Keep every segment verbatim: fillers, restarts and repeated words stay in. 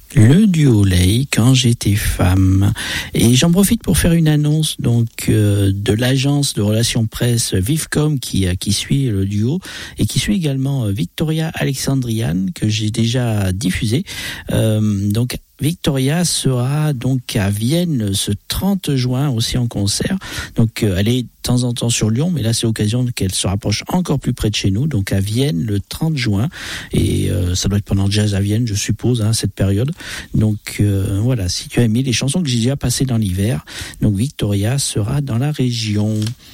Le duo Lay, Quand j'étais femme. Et j'en profite pour faire une annonce donc euh, de l'agence de relations presse Vivcom qui euh, qui suit le duo et qui suit également euh, Victoria Alexandrian que j'ai déjà diffusé. Euh, donc Victoria sera donc à Vienne ce trente juin aussi en concert. Donc euh, elle est de temps en temps sur Lyon, mais là c'est l'occasion qu'elle se rapproche encore plus près de chez nous. Donc à Vienne le trente juin et euh, ça doit être pendant Jazz à Vienne, je suppose, hein, cette période. Donc euh, voilà, si tu as aimé les chansons que j'ai déjà passées dans l'hiver, donc Victoria sera dans la région.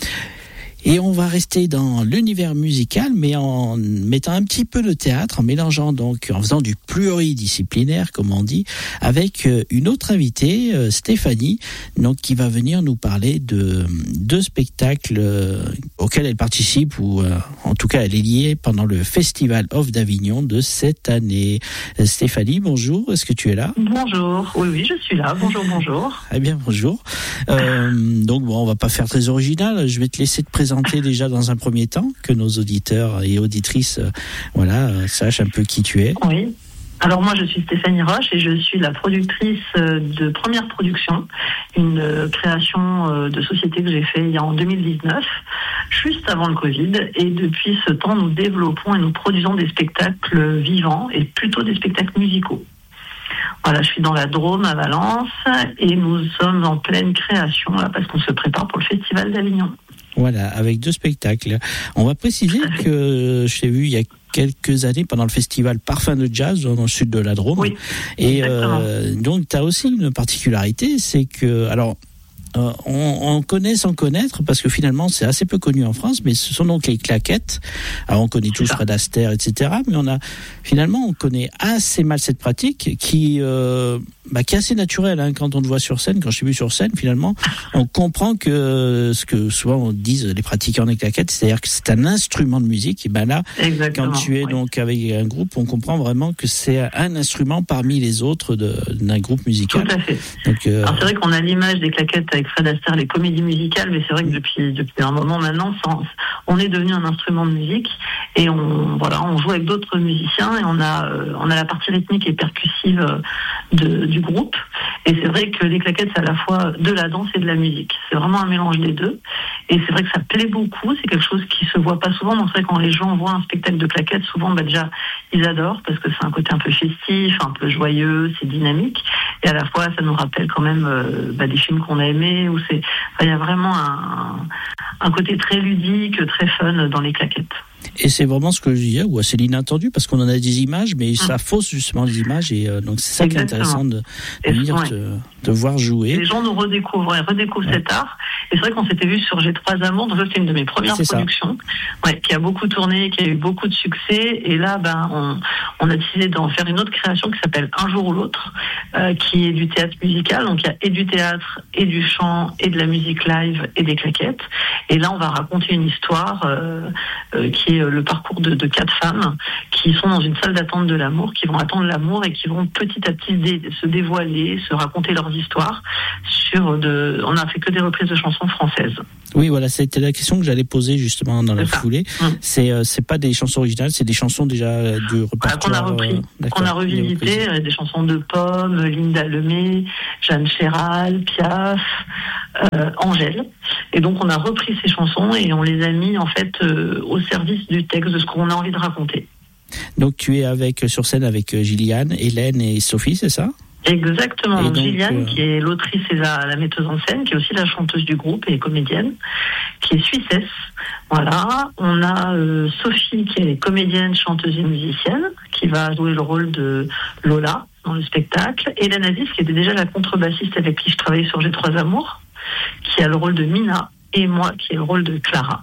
Et on va rester dans l'univers musical, mais en mettant un petit peu de théâtre, en mélangeant donc, en faisant du pluridisciplinaire, comme on dit, avec une autre invitée, Stéphanie, donc qui va venir nous parler de deux spectacles auxquels elle participe, ou en tout cas elle est liée pendant le Festival Off d'Avignon de cette année. Stéphanie, bonjour, est-ce que tu es là ? Bonjour, oui, oui, je suis là. Bonjour, bonjour. Eh bien, bonjour. Euh, donc bon, on va pas faire très original, je vais te laisser te présenter déjà dans un premier temps, que nos auditeurs et auditrices euh, voilà, euh, sachent un peu qui tu es. Oui. Alors moi je suis Stéphanie Roche et je suis la productrice de Première Production, une création de société que j'ai fait il y a en deux mille dix-neuf, juste avant le Covid. Et depuis ce temps, nous développons et nous produisons des spectacles vivants et plutôt des spectacles musicaux. Voilà, je suis dans la Drôme à Valence et nous sommes en pleine création là parce qu'on se prépare pour le Festival d'Avignon. Voilà, avec deux spectacles. On va préciser que je t'ai vu il y a quelques années pendant le festival Parfum de Jazz dans le sud de la Drôme. Oui, et euh, donc tu as aussi une particularité, c'est que alors euh, on, on connaît sans connaître parce que finalement c'est assez peu connu en France, mais ce sont donc les claquettes. Alors on connaît tous Fred Astaire, et cetera. Mais on a finalement on connaît assez mal cette pratique qui euh, bah, qui est assez naturelle hein, quand on te voit sur scène. Quand je t'ai vu sur scène, finalement, on comprend que ce que souvent on disent les pratiquants des claquettes, c'est-à-dire que c'est un instrument de musique. Et ben là, exactement, quand tu es oui. donc avec un groupe, on comprend vraiment que c'est un instrument parmi les autres de, d'un groupe musical. Tout à fait. Donc, euh... Alors c'est vrai qu'on a l'image des claquettes avec Fred Astaire, les comédies musicales, mais c'est vrai que depuis depuis un moment maintenant, on est devenu un instrument de musique et on voilà, on joue avec d'autres musiciens et on a euh, on a la partie rythmique et percussive de, du groupe. Et c'est vrai que les claquettes, c'est à la fois de la danse et de la musique. C'est vraiment un mélange des deux. Et c'est vrai que ça plaît beaucoup. C'est quelque chose qui se voit pas souvent. Donc c'est vrai que quand les gens voient un spectacle de claquettes, souvent, bah déjà, ils adorent parce que c'est un côté un peu festif, un peu joyeux, c'est dynamique. Et à la fois, ça nous rappelle quand même euh, bah, des films qu'on a aimés. Où c'est, il y a vraiment un, un côté très ludique, très fun dans les claquettes. Et c'est vraiment ce que je disais, ou assez l'inattendu, parce qu'on en a des images, mais ça fausse justement les images, et euh, donc c'est ça Exactement. Qui est intéressant de, de venir ouais. te, te voir jouer. Les gens nous redécouvrent, redécouvrent ouais. cet art, et c'est vrai qu'on s'était vu sur J'ai trois amours, donc c'est une de mes premières c'est productions, ouais, qui a beaucoup tourné, qui a eu beaucoup de succès, et là, ben, on, on a décidé d'en faire une autre création qui s'appelle Un jour ou l'autre, euh, qui est du théâtre musical, donc il y a et du théâtre, et du chant, et de la musique live, et des claquettes, et là, on va raconter une histoire euh, euh, qui est le parcours de, de quatre femmes qui sont dans une salle d'attente de l'amour, qui vont attendre l'amour et qui vont petit à petit dé, se dévoiler, se raconter leurs histoires. Sur de, on n'a fait que des reprises de chansons françaises. Oui, voilà, c'était la question que j'allais poser justement dans la foulée. Mmh. C'est euh, c'est pas des chansons originales, c'est des chansons déjà du répertoire. Voilà, qu'on a repris, euh, qu'on a revisité, des, des chansons de Pomme, Linda Lemay, Jeanne Chéral, Piaf, euh, Angèle. Et donc on a repris ces chansons et on les a mis en fait euh, au service du texte, de ce qu'on a envie de raconter. Donc tu es avec sur scène avec Gilliane, Hélène et Sophie, c'est ça ? Exactement. Donc, donc Gilliane, euh... qui est l'autrice et la, la metteuse en scène, qui est aussi la chanteuse du groupe et comédienne, qui est suissesse. Voilà. On a euh, Sophie, qui est comédienne, chanteuse et musicienne, qui va jouer le rôle de Lola dans le spectacle. Hélène Aziz, qui était déjà la contrebassiste avec qui je travaillais sur J'ai trois amours, qui a le rôle de Mina, et moi, qui ai le rôle de Clara.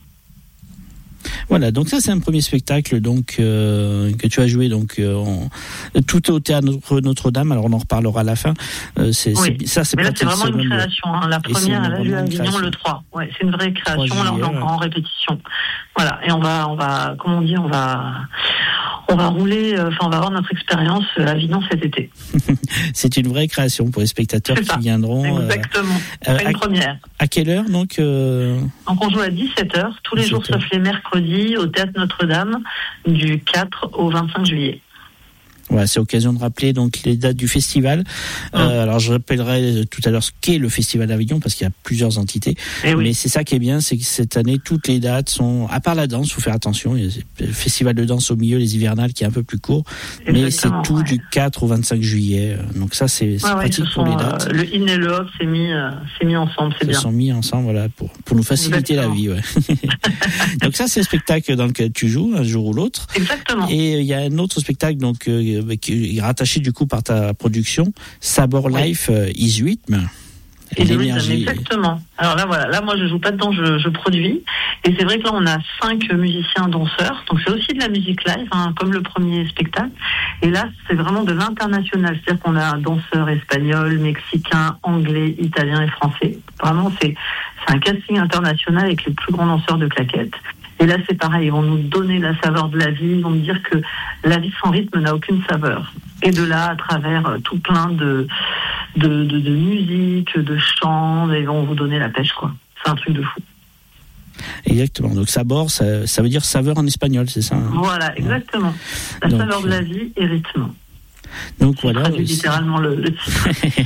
Voilà, donc ça c'est un premier spectacle donc euh, que tu as joué donc euh, en, tout au théâtre Notre-Dame. Alors on en reparlera à la fin. Euh, c'est, oui. c'est, ça c'est mais là pas c'est vraiment une création. Hein. La première, elle a eu à Avignon le trois. Ouais, c'est une vraie création. Là on est encore en répétition. Voilà, et on va, on va, comment on dit, on va, on va rouler. Enfin, euh, on va avoir notre expérience à Avignon cet été. C'est une vraie création pour les spectateurs qui viendront. Exactement. Euh, c'est une à, première. À quelle heure donc euh... Donc on joue à dix-sept heures tous les jours sauf les mercredis au théâtre Notre-Dame du quatre au vingt-cinq juillet. Voilà, c'est l'occasion de rappeler donc les dates du festival. Mmh. Euh, alors je rappellerai tout à l'heure ce qu'est le Festival d'Avignon parce qu'il y a plusieurs entités. Et oui. Mais c'est ça qui est bien, c'est que cette année toutes les dates sont, à part la danse, faut faire attention. Il y a le festival de danse au milieu, les hivernales qui est un peu plus court, exactement, mais c'est tout ouais. du quatre au vingt-cinq juillet. Donc ça c'est, c'est ouais, pratique ouais, pour sont, les dates. Euh, le in et le off c'est mis, euh, c'est mis ensemble, c'est Ils bien. Ils sont mis ensemble, voilà, pour pour nous faciliter exactement. La vie. Ouais. Donc ça c'est le spectacle dans lequel tu joues un jour ou l'autre. Exactement. Et il y a un autre spectacle donc euh, qui est rattaché du coup par ta production, Sabor oui. Life euh, is Rhythm. Et l'énergie. Exactement. Alors là, voilà, là, moi, je joue pas dedans, je, je produis. Et c'est vrai que là, on a cinq musiciens danseurs. Donc, c'est aussi de la musique live, hein, comme le premier spectacle. Et là, c'est vraiment de l'international. C'est-à-dire qu'on a danseurs espagnols, mexicains, anglais, italiens et français. Vraiment, c'est, c'est un casting international avec les plus grands danseurs de claquettes. Et là, c'est pareil, ils vont nous donner la saveur de la vie, ils vont nous dire que la vie sans rythme n'a aucune saveur. Et de là, à travers tout plein de, de, de, de musique, de chants, ils vont vous donner la pêche, quoi. C'est un truc de fou. Exactement. Donc, sabor, ça, ça veut dire saveur en espagnol, c'est ça, hein? Voilà, exactement. La Donc, saveur de la vie et rythme. Donc c'est voilà, traduit littéralement le, le titre.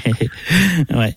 Ouais.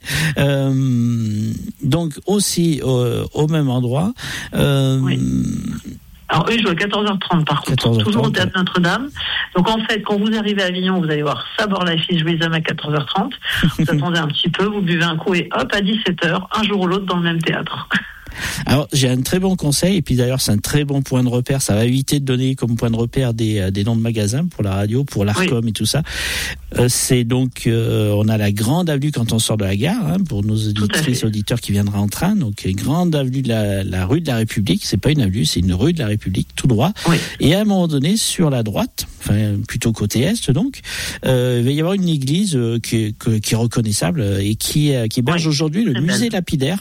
Euh, donc aussi euh, au même endroit. Euh, oui. Alors eux ils jouent à quatorze heures trente par contre, quatorze heures trente, toujours au Théâtre Notre-Dame. Donc en fait, quand vous arrivez à Avignon, vous allez voir Sabor Life is Rhythm à quatorze heures trente. Vous attendez un petit peu, vous buvez un coup et hop, à dix-sept heures, un jour ou l'autre dans le même théâtre. Alors j'ai un très bon conseil et puis d'ailleurs c'est un très bon point de repère, ça va éviter de donner comme point de repère des, des noms de magasins pour la radio, pour l'Arcom oui. et tout ça. Euh, c'est donc euh, on a la grande avenue quand on sort de la gare, hein, pour nos auditrices et auditeurs qui viendraient en train, donc grande avenue de la, la rue de la République, c'est pas une avenue, c'est une rue de la République tout droit. Oui. Et à un moment donné sur la droite, enfin plutôt côté est donc, euh, il va y avoir une église euh, qui, qui est reconnaissable et qui, qui héberge oui. aujourd'hui le c'est musée belle. Lapidaire.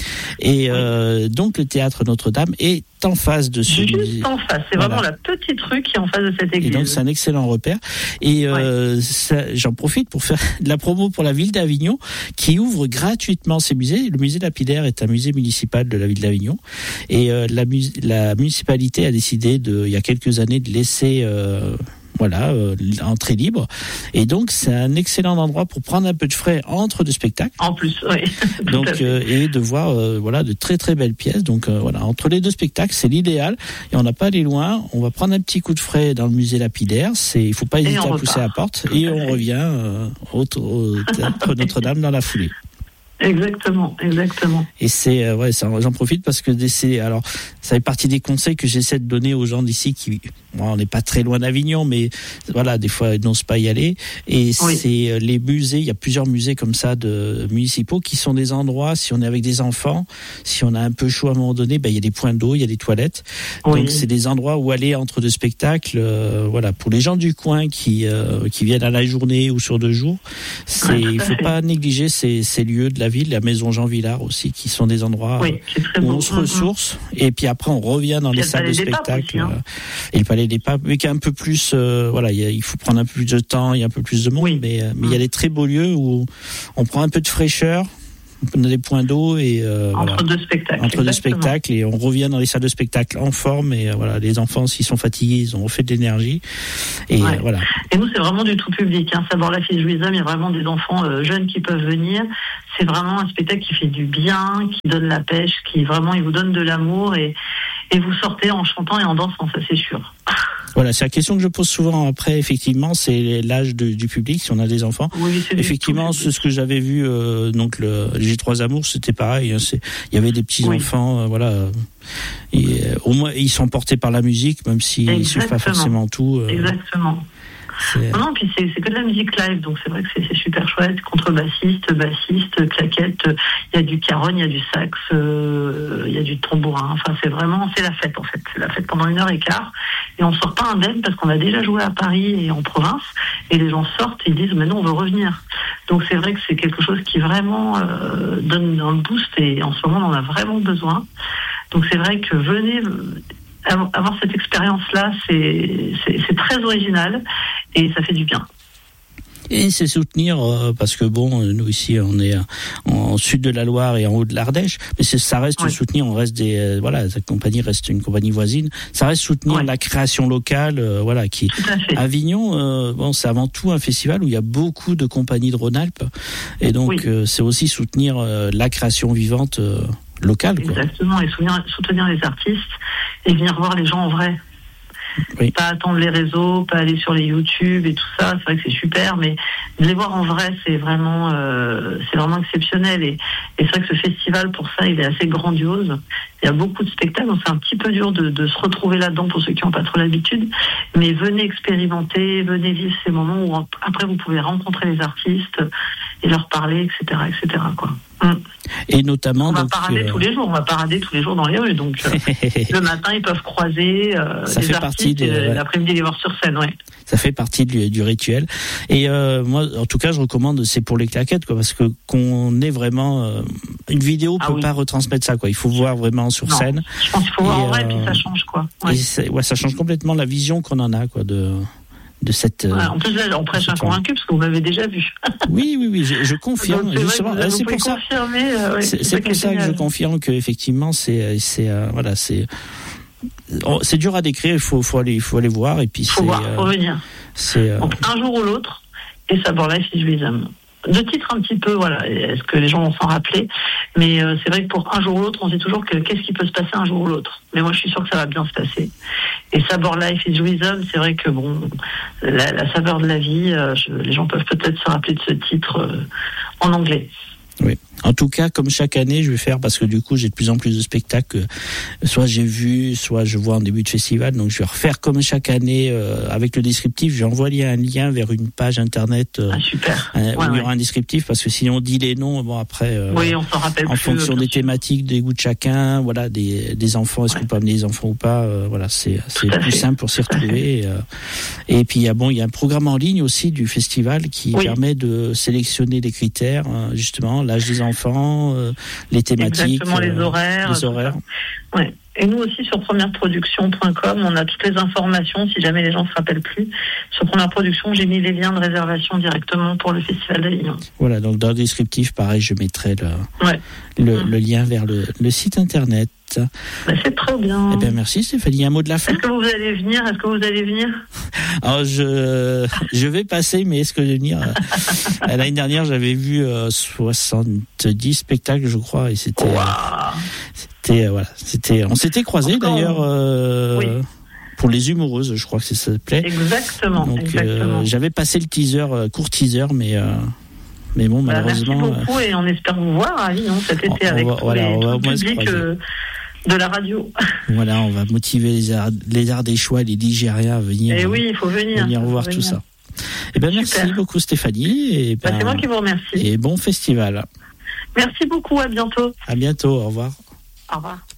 Et euh, donc le théâtre Notre-Dame est en face de ce juste musée. En face, c'est voilà. Vraiment la petite rue qui est en face de cette église. Et donc c'est un excellent repère. Et euh, ouais. ça, j'en profite pour faire de la promo pour la ville d'Avignon qui ouvre gratuitement ses musées. Le musée Lapidaire est un musée municipal de la ville d'Avignon. Et euh, la, la municipalité a décidé de, il y a quelques années de laisser euh, voilà, euh, entrée libre. Et donc, c'est un excellent endroit pour prendre un peu de frais entre deux spectacles. En plus, oui. Donc, euh, et de voir, euh, voilà, de très très belles pièces. Donc, euh, voilà, entre les deux spectacles, c'est l'idéal. Et on n'a pas à aller loin. On va prendre un petit coup de frais dans le musée Lapidaire. C'est, il faut pas hésiter à repart. Pousser la porte. Tout et on revient euh, au, au théâtre Notre-Dame dans la foulée. Exactement, exactement. Et c'est euh, ouais, ça, j'en profite parce que c'est alors ça fait partie des conseils que j'essaie de donner aux gens d'ici qui bon, on n'est pas très loin d'Avignon, mais voilà, des fois ils n'osent pas y aller. Et oui. c'est euh, les musées, il y a plusieurs musées comme ça de municipaux qui sont des endroits, si on est avec des enfants, si on a un peu chaud à un moment donné, ben il y a des points d'eau, il y a des toilettes. Oui. Donc c'est des endroits où aller entre deux spectacles. Euh, voilà, pour les gens du coin qui euh, qui viennent à la journée ou sur deux jours, c'est ouais, il faut fait. Pas négliger ces ces lieux de la ville, la maison Jean Villard aussi, qui sont des endroits oui, où beau. On se ressource, mmh. et puis après on revient dans les salles de spectacle. Aussi, hein. Et le Palais des Papes, mais qui est un peu plus, euh, voilà, y a, il faut prendre un peu plus de temps, il y a un peu plus de monde, oui. mais mais il mmh. y a des très beaux lieux où on prend un peu de fraîcheur. On a des points d'eau et euh, entre voilà. deux spectacles. Entre exactement. deux spectacles et on revient dans les salles de spectacle en forme et euh, voilà, les enfants s'ils sont fatigués, ils ont refait de l'énergie et ouais. euh, voilà. Et nous c'est vraiment du tout public. Hein. Sabor Life is Rhythm, il y a vraiment des enfants euh, jeunes qui peuvent venir. C'est vraiment un spectacle qui fait du bien, qui donne la pêche, qui vraiment il vous donne de l'amour et et vous sortez en chantant et en dansant, ça c'est sûr. Voilà, c'est la question que je pose souvent après, effectivement, c'est l'âge de, du public, si on a des enfants. Oui, effectivement, c'est ce que j'avais vu, euh, donc le G trois Amours, c'était pareil, hein, c'est, il y avait des petits oui. enfants, euh, voilà, et, euh, au moins, ils sont portés par la musique, même s'ils ne suivent pas forcément tout. Euh, Exactement. C'est... Non, non, puis c'est, c'est que de la musique live, donc c'est vrai que c'est, c'est super chouette. Contrebassiste, bassiste, claquette, il y a du caron, il y a du sax, euh, il y a du tambourin. Enfin, c'est vraiment, c'est la fête en fait. C'est la fête pendant une heure et quart. Et on sort pas indemne parce qu'on a déjà joué à Paris et en province. Et les gens sortent et ils disent, mais non, on veut revenir. Donc c'est vrai que c'est quelque chose qui vraiment euh, donne un boost et en ce moment, on en a vraiment besoin. Donc c'est vrai que venez... avoir cette expérience-là, c'est, c'est, c'est très original et ça fait du bien. Et c'est soutenir, euh, parce que bon, nous ici, on est en sud de la Loire et en haut de l'Ardèche, mais c'est, ça reste oui. soutenir, on reste des, euh, voilà, cette compagnie reste une compagnie voisine, ça reste soutenir oui. la création locale, euh, voilà, qui à Avignon, euh, bon, c'est avant tout un festival où il y a beaucoup de compagnies de Rhône-Alpes, et donc oui. euh, c'est aussi soutenir euh, la création vivante euh, locale. Quoi. Exactement, et soutenir, soutenir les artistes et venir voir les gens en vrai. Oui. Pas attendre les réseaux, pas aller sur les YouTube et tout ça. C'est vrai que c'est super, mais de les voir en vrai, c'est vraiment, euh, c'est vraiment exceptionnel. Et, et c'est vrai que ce festival, pour ça, il est assez grandiose. Il y a beaucoup de spectacles, donc c'est un petit peu dur de, de se retrouver là-dedans pour ceux qui n'ont pas trop l'habitude. Mais venez expérimenter, venez vivre ces moments où après vous pouvez rencontrer les artistes et leur parler, et cetera, et cetera, quoi. Hum. Et notamment, on va donc, parader euh... tous les jours, on va parader tous les jours dans les rues. Donc euh, le matin, ils peuvent croiser euh, ça les fait artistes partie de, et ouais. l'après-midi les voir sur scène, ouais. Ça fait partie du, du rituel. Et euh, moi, en tout cas, je recommande, c'est pour les claquettes, quoi, parce que qu'on ait vraiment euh, une vidéo ah peut oui. pas retransmettre ça, quoi. Il faut voir vraiment sur non, scène. Je pense qu'il faut voir et, en vrai, euh, puis ça change, quoi. Ouais. Et ouais, ça change complètement la vision qu'on en a, quoi, de. de cette. Ouais, en plus, là, on prêche un convaincu parce que vous m'avez déjà vu. Oui, oui, oui, je, je confirme. Donc, justement, vrai, c'est pour ça. Euh, ouais, c'est c'est pour ça que je confirme que effectivement, c'est, c'est, euh, voilà, c'est. C'est dur à décrire. Il faut, faut aller, il faut aller voir et puis. Faut c'est, voir, faut euh, venir. C'est. Euh... Donc un jour ou l'autre, et Sabor Life is Rhythm. De titre un petit peu, voilà, est-ce que les gens vont s'en rappeler, mais euh, c'est vrai que pour un jour ou l'autre, on dit toujours que qu'est-ce qui peut se passer un jour ou l'autre. Mais moi, je suis sûre que ça va bien se passer. Et Sabor Life is Rhythm, c'est vrai que bon, la, la saveur de la vie, euh, je, les gens peuvent peut-être se rappeler de ce titre euh, en anglais. Oui. En tout cas, comme chaque année, je vais faire, parce que du coup, j'ai de plus en plus de spectacles, soit j'ai vu, soit je vois en début de festival, donc je vais refaire comme chaque année, euh, avec le descriptif, je vais envoyer un lien vers une page internet, euh, ah, super. Euh, ouais, où il y ouais. aura un descriptif, parce que si on dit les noms, bon après, euh, oui, on s'en rappelle en plus, fonction des sûr. thématiques, des goûts de chacun, voilà, des, des enfants, est-ce ouais. qu'on peut amener les enfants ou pas, euh, voilà, c'est, c'est plus fait. simple pour s'y retrouver. Et, euh, et puis, il y a bon, il y a un programme en ligne aussi du festival qui oui. permet de sélectionner des critères, hein, justement, l'âge des enfants, euh, les thématiques, exactement, les horaires, euh, les horaires. Ouais. Et nous aussi sur première production point com, on a toutes les informations. Si jamais les gens se rappellent plus, sur Première Production, j'ai mis les liens de réservation directement pour le Festival d'Avignon. Voilà, donc dans le descriptif, pareil, je mettrai le ouais. le, mmh. le lien vers le, le site internet. Bah, c'est très bien. Eh bien, merci Stéphanie. Un mot de la fin. Est-ce que vous allez venir Est-ce que vous allez venir Alors, je je vais passer, mais est-ce que je vais venir L'année dernière, j'avais vu euh, soixante-dix spectacles, je crois, et c'était. Wow. Euh, c'était euh, voilà, c'était. On s'était croisés Encore, d'ailleurs. Euh, oui. Pour les humoureuses, je crois que ça s'appelait. Exactement. Donc, exactement. Euh, j'avais passé le teaser, euh, court teaser, mais. Euh, Mais bon, bah, malheureusement. Merci beaucoup, et on espère vous voir à Avignon cet été on avec va, tous voilà, les, on va tout le public euh, de la radio. Voilà, on va motiver les, Ar- les Ardéchois et les Ligériens à venir. Et oui, il faut venir. venir faut voir venir. tout ça. Et ben merci beaucoup Stéphanie. Et ben, bah, c'est moi qui vous remercie. Et bon festival. Merci beaucoup, à bientôt. À bientôt, au revoir. Au revoir.